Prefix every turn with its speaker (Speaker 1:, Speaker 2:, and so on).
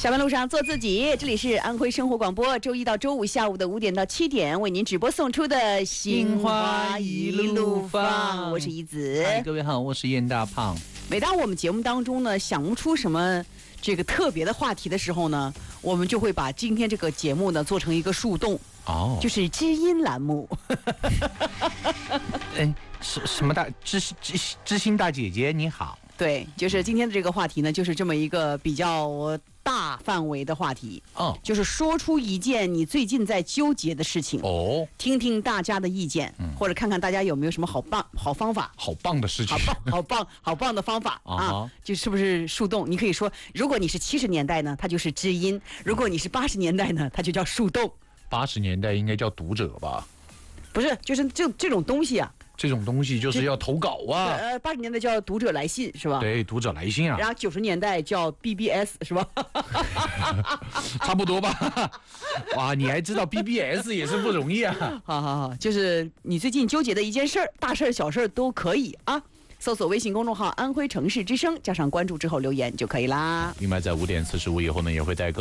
Speaker 1: 下班路上做自己，这里是安徽生活广播，周一到周五下午的5点到7点为您直播送出的
Speaker 2: 心花一路放，
Speaker 1: 我是怡子。
Speaker 2: 嗨，各位好，我是燕大胖。
Speaker 1: 每当我们节目当中呢想不出什么这个特别的话题的时候呢，我们就会把今天这个节目呢做成一个树洞，就是知音栏目。
Speaker 2: 什么知心大姐姐你好。
Speaker 1: 对，就是今天的这个话题呢，就是这么一个比较大范围的话题。就是说出一件你最近在纠结的事情，听听大家的意见，或者看看大家有没有什么好方法，
Speaker 2: 好棒的事情，
Speaker 1: 好棒的方法啊！就是不是树洞？你可以说，如果你是70年代呢，它就是知音；如果你是80年代呢，它就叫树洞。
Speaker 2: 80年代应该叫读者吧？
Speaker 1: 不是，就是这种东西啊。
Speaker 2: 这种东西就是要投稿啊。
Speaker 1: 80年代叫读者来信是吧？
Speaker 2: 对，读者来信啊。
Speaker 1: 然后90年代叫 BBS 是吧？
Speaker 2: 差不多吧。哇，你还知道 BBS 也是不容易啊。
Speaker 1: 好，就是你最近纠结的一件事儿，大事儿小事儿都可以啊。搜索微信公众号安徽城市之声，加上关注之后留言就可以啦。
Speaker 2: 另外在5点45以后呢，也会在